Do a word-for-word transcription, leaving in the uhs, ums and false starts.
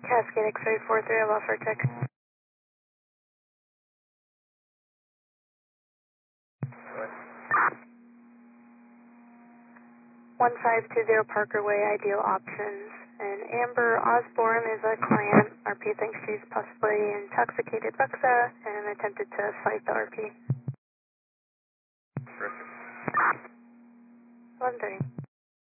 Cascade X-ray four three, I'll offer check. one five two zero Parker Way, Ideal Options. And Amber Osborne is a client. R P thinks she's possibly intoxicated Ruxa and attempted to fight the R P. Perfect. one thirty.